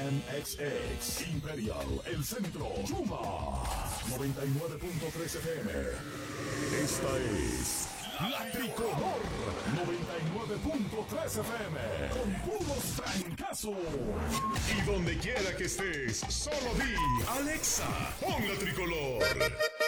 Sherman XX, Imperial, El Centro, Chuma, 99.3 FM. Esta es La Tricolor, 99.3 FM, con puros trancazos. Y donde quiera que estés, solo di, Alexa, pon La Tricolor.